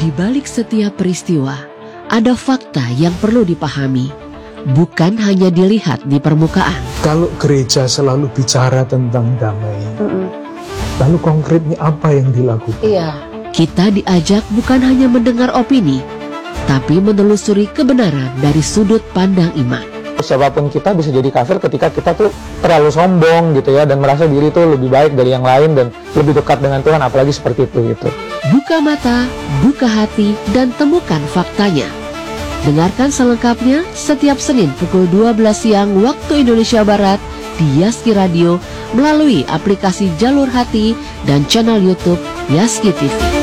Di balik setiap peristiwa, ada fakta yang perlu dipahami, bukan hanya dilihat di permukaan. Kalau gereja selalu bicara tentang damai, lalu konkretnya apa yang dilakukan? Iya. Kita diajak bukan hanya mendengar opini, tapi menelusuri kebenaran dari sudut pandang iman. Siapapun kita bisa jadi kafir ketika kita tuh terlalu sombong gitu ya, dan merasa diri tuh lebih baik dari yang lain dan lebih dekat dengan Tuhan, apalagi seperti itu gitu. Buka mata, buka hati, dan temukan faktanya. Dengarkan selengkapnya setiap Senin pukul 12 siang waktu Indonesia Barat di Yaski Radio melalui aplikasi Jalur Hati dan channel YouTube Yaski TV.